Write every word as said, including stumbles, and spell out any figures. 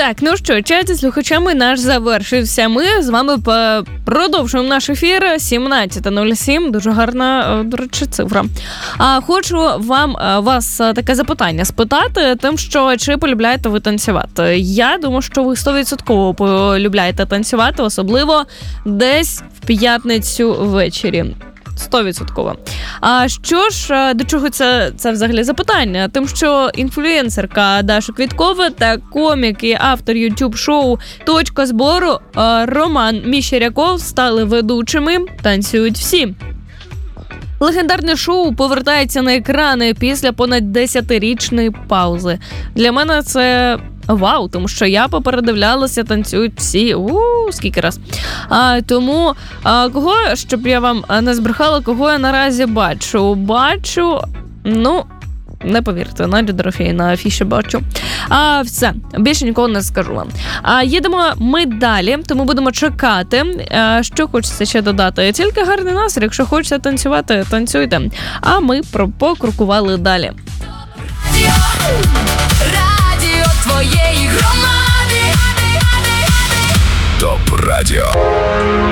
Так, ну що, чаті слухачами наш завершився. Ми з вами продовжуємо наш ефір. сімнадцята нуль сім, дуже гарна, до речі, цифра. А хочу вам вас таке запитання спитати, тим, що чи полюбляєте ви танцювати? Я думаю, що ви сто відсотків полюбляєте танцювати, особливо десь в п'ятницю ввечері. сто відсотків. А що ж, до чого це, це взагалі запитання? Тим, що інфлюенсерка Даша Квіткова та комік і автор ютуб-шоу «Точка збору» Роман Міщеряков стали ведучими «Танцюють всі». Легендарне шоу повертається на екрани після понад десятирічної паузи. Для мене це вау, тому що я попередивлялася «Танцюють всі» у скільки раз. А, тому а, кого, щоб я вам не збрехала, кого я наразі бачу? Бачу, ну, не повірте, Надю Дорофєєву на афіші бачу. А, все, більше нікого не скажу вам. А, їдемо ми далі, тому будемо чекати, а, що хочеться ще додати. Тільки гарний настрій, якщо хочеться танцювати, танцюйте. А ми покрокували далі. Радіо твоєї громади. Топ Радіо.